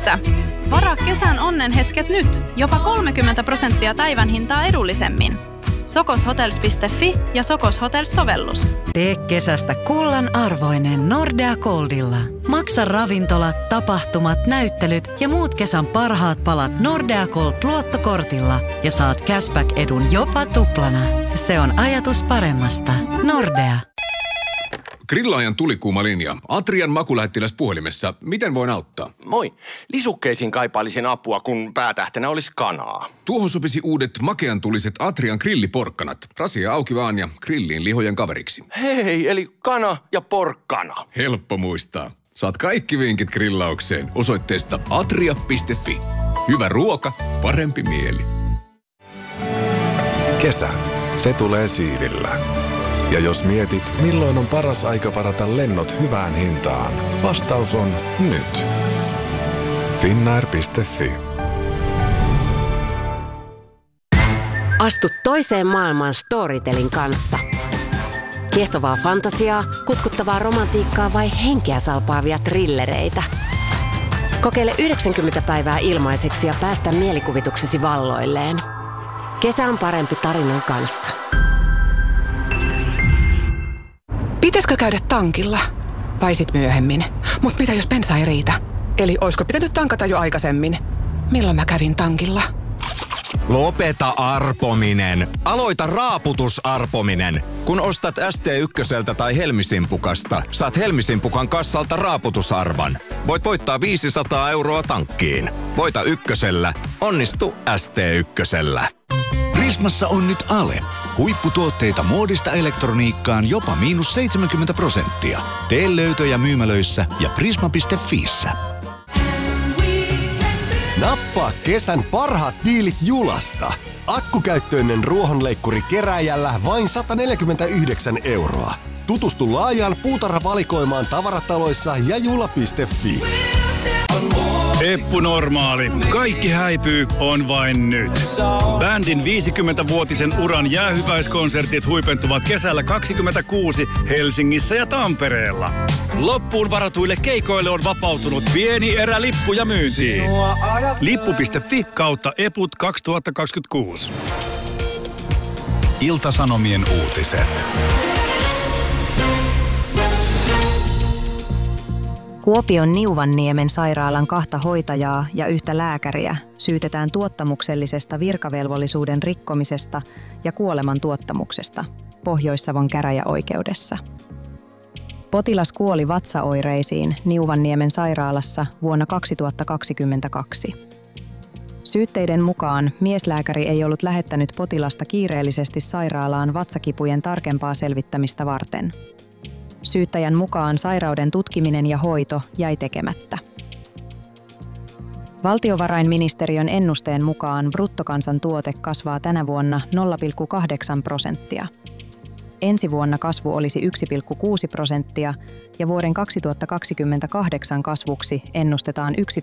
Missä? Varaa kesän onnenhetket nyt. Jopa 30% päivän hintaa edullisemmin. Sokoshotels.fi ja Sokos Hotels-sovellus. Tee kesästä kullan arvoinen Nordea Goldilla. Maksa ravintolat, tapahtumat, näyttelyt ja muut kesän parhaat palat Nordea Gold-luottokortilla ja saat cashback-edun jopa tuplana. Se on ajatus paremmasta. Nordea. Grillaajan tulikuuma linja. Atrian makulähettiläs puhelimessa. Miten voin auttaa? Moi. Lisukkeisiin kaipailisin apua, kun päätähtenä olisi kanaa. Tuohon sopisi uudet makeantuliset Atrian grilliporkkanat. Rasia auki vaan ja grilliin lihojen kaveriksi. Hei, eli kana ja porkkana. Helppo muistaa. Saat kaikki vinkit grillaukseen osoitteesta atria.fi. Hyvä ruoka, parempi mieli. Kesä. Se tulee siivillä. Ja jos mietit, milloin on paras aika varata lennot hyvään hintaan, vastaus on nyt. Finnair.fi. Astu toiseen maailmaan Storytelin kanssa. Kiehtovaa fantasiaa, kutkuttavaa romantiikkaa vai henkeä salpaavia thrillereitä. Kokeile 90 päivää ilmaiseksi ja päästä mielikuvituksesi valloilleen. Kesä on parempi tarinan kanssa. Pitäisikö käydä tankilla? Vai sit myöhemmin? Mut mitä jos bensa ei riitä? Eli oisko pitänyt tankata jo aikaisemmin? Milloin mä kävin tankilla? Lopeta arpominen. Aloita raaputusarpominen. Kun ostat ST1 tai Helmisimpukasta, saat Helmisimpukan kassalta raaputusarvan. Voit voittaa 500 € tankkiin. Voita ykkösellä. Onnistu ST1. Prismassa on nyt Ale. Huipputuotteita muodista elektroniikkaan jopa -70%. Tee löytöjä myymälöissä ja prisma.fiissä. Nappaa kesän parhaat diilit Julasta. Akkukäyttöinen ruohonleikkuri kerääjällä vain 149 €. Tutustu laajaan puutarhavalikoimaan tavarataloissa ja jula.fi. Eppu Normaali. Kaikki häipyy on vain nyt. Bändin 50-vuotisen uran jäähyväiskonsertit huipentuvat kesällä 2026 Helsingissä ja Tampereella. Loppuun varatuille keikoille on vapautunut pieni erä lippuja myyntiin. Lippu.fi/eput 2026. Ilta-Sanomien uutiset. Kuopion Niuvanniemen sairaalan 2 hoitajaa ja 1 lääkäriä syytetään tuottamuksellisesta virkavelvollisuuden rikkomisesta ja kuoleman tuottamuksesta Pohjois-Savon käräjäoikeudessa. Potilas kuoli vatsaoireisiin Niuvanniemen sairaalassa vuonna 2022. Syytteiden mukaan mieslääkäri ei ollut lähettänyt potilasta kiireellisesti sairaalaan vatsakipujen tarkempaa selvittämistä varten. Syyttäjän mukaan sairauden tutkiminen ja hoito jäi tekemättä. Valtiovarainministeriön ennusteen mukaan bruttokansantuote kasvaa tänä vuonna 0,8%. Ensi vuonna kasvu olisi 1,6% ja vuoden 2028 kasvuksi ennustetaan